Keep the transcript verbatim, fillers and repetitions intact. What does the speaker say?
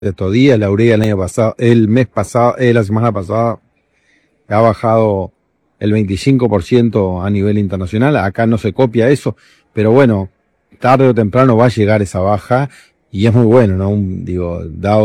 estos días, la urea el año pasado, el mes pasado, eh, la semana pasada ha bajado el veinticinco por ciento a nivel internacional. Acá no se copia eso, pero bueno, tarde o temprano va a llegar esa baja y es muy bueno, ¿no? Un, digo, dado